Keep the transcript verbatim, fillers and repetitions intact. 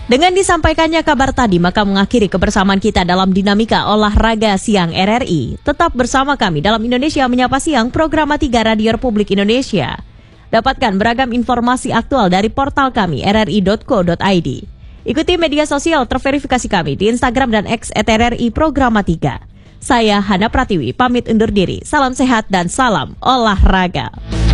Dengan disampaikannya kabar tadi, maka mengakhiri kebersamaan kita dalam Dinamika Olahraga Siang R R I. Tetap bersama kami dalam Indonesia Menyapa Siang, program tiga Radio Republik Indonesia. Dapatkan beragam informasi aktual dari portal kami r r i dot co dot i d. Ikuti media sosial terverifikasi kami di Instagram dan X et R R I Programa tiga. Saya Hana Pratiwi, pamit undur diri. Salam sehat dan salam olahraga.